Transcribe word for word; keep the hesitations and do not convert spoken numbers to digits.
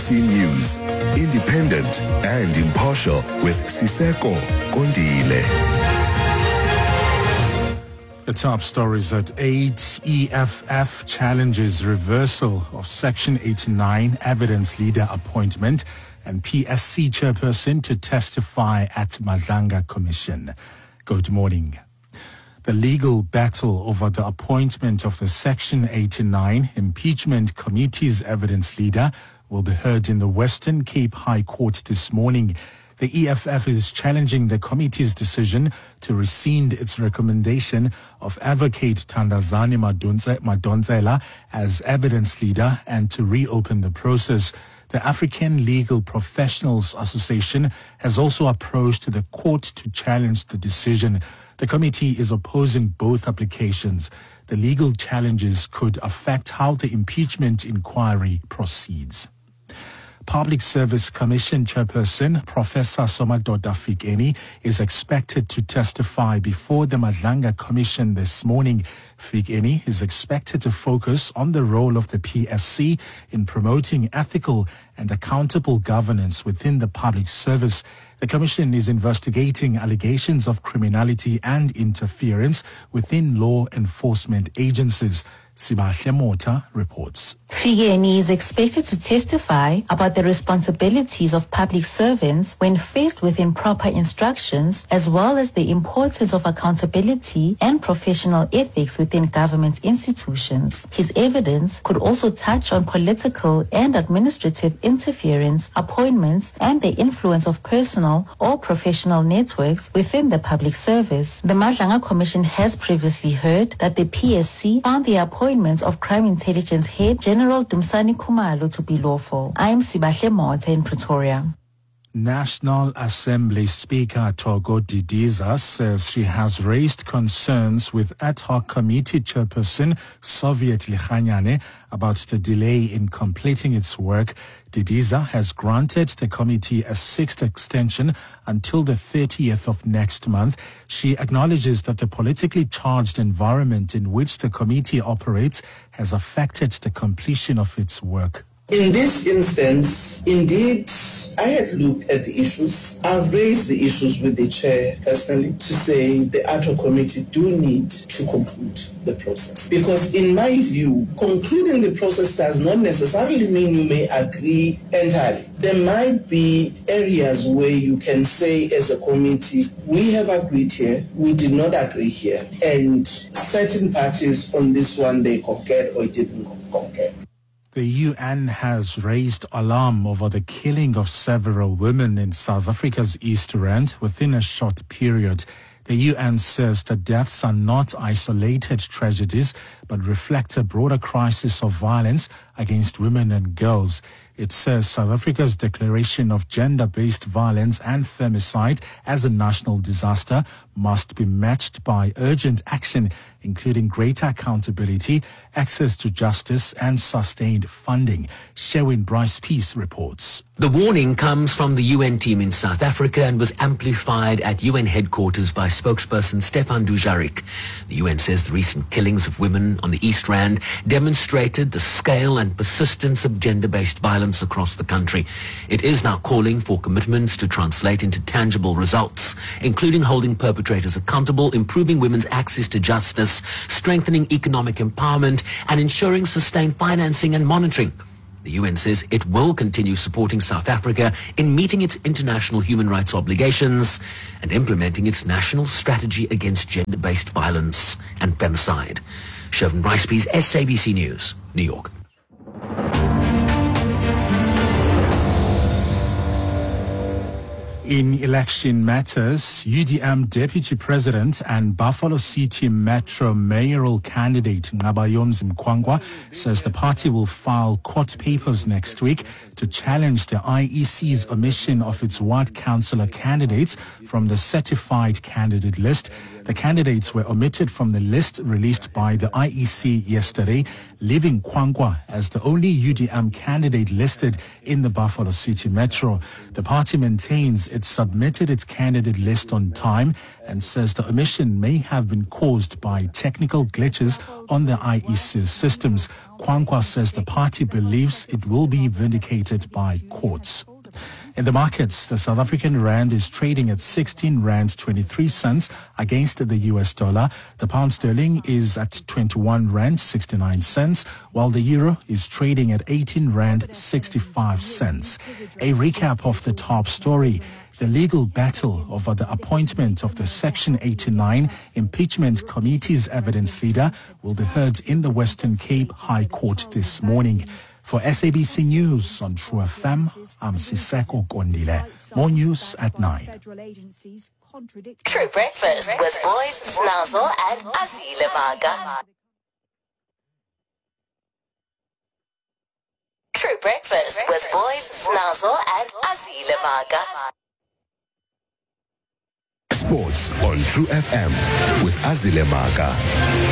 C News, independent and impartial with Siseko Kondile. The top stories at eight. E F F challenges reversal of Section eighty-nine evidence leader appointment and P S C chairperson to testify at Madlanga Commission. Good morning. The legal battle over the appointment of the Section eighty-nine Impeachment Committee's evidence leader will be heard in the Western Cape High Court this morning. The E F F is challenging the committee's decision to rescind its recommendation of Advocate Thandazani Madonsela as evidence leader and to reopen the process. The African Legal Professionals Association has also approached the court to challenge the decision. The committee is opposing both applications. The legal challenges could affect how the impeachment inquiry proceeds. Public Service Commission Chairperson Professor Somadoda Fikeni is expected to testify before the Madlanga Commission this morning. Fikeni is expected to focus on the role of the P S C in promoting ethical and accountable governance within the public service. The Commission is investigating allegations of criminality and interference within law enforcement agencies. Sibahle Mota reports. Fikeni is expected to testify about the responsibilities of public servants when faced with improper instructions, as well as the importance of accountability and professional ethics within government institutions. His evidence could also touch on political and administrative interference, appointments, and the influence of personal or professional networks within the public service. The Madlanga Commission has previously heard that the P S C found the appointment of Crime Intelligence Head General Dumsani Khumalo to be lawful. I am Sibahle Mota in Pretoria. National Assembly Speaker Togo Didiza says she has raised concerns with ad hoc committee chairperson Soviet Likhanyane about the delay in completing its work. Didiza has granted the committee a sixth extension until the thirtieth of next month. She acknowledges that the politically charged environment in which the committee operates has affected the completion of its work. In this instance, indeed, I had looked at the issues. I've raised the issues with the chair personally to say the ad hoc committee do need to conclude the process. Because in my view, concluding the process does not necessarily mean you may agree entirely. There might be areas where you can say as a committee, we have agreed here, we did not agree here, and certain parties on this one, they concurred or didn't concur. The U N has raised alarm over the killing of several women in South Africa's East Rand within a short period. The U N says the deaths are not isolated tragedies, but reflect a broader crisis of violence against women and girls. It says South Africa's declaration of gender-based violence and femicide as a national disaster must be matched by urgent action, including greater accountability, access to justice, and sustained funding. Sherwin Bryce Peace reports. The warning comes from the U N team in South Africa and was amplified at U N headquarters by spokesperson Stefan Dujarric. The U N says the recent killings of women on the East Rand demonstrated the scale and persistence of gender-based violence across the country. It is now calling for commitments to translate into tangible results, including holding perpetrators accountable, improving women's access to justice, strengthening economic empowerment, and ensuring sustained financing and monitoring. The U N says it will continue supporting South Africa in meeting its international human rights obligations and implementing its national strategy against gender-based violence and femicide. Sherwin Ricepeace, S A B C News, New York. In election matters, U D M Deputy President and Buffalo City Metro mayoral candidate Ngabayom Zimkwangwa says the party will file court papers next week to challenge the I E C's omission of its ward councillor candidates from the certified candidate list. The candidates were omitted from the list released by the I E C yesterday, leaving Kwangwa as the only U D M candidate listed in the Buffalo City Metro. The party maintains it submitted its candidate list on time and says the omission may have been caused by technical glitches on the I E C systems. Kwangwa says the party believes it will be vindicated by courts. In the markets, the South African rand is trading at sixteen rand twenty-three cents against the U S dollar. The pound sterling is at twenty-one rand sixty-nine cents, while the euro is trading at eighteen rand sixty-five cents. A recap of the top story. The legal battle over the appointment of the Section eighty-nine Impeachment Committee's evidence leader will be heard in the Western Cape High Court this morning. For S A B C News on True F M, I'm Siseko Kondile. More news at nine. True Breakfast with Boys Snazzle and Azile Maga. True Breakfast with Boys Snazzle and Azile Maga. Sports on True F M with Azile Maga.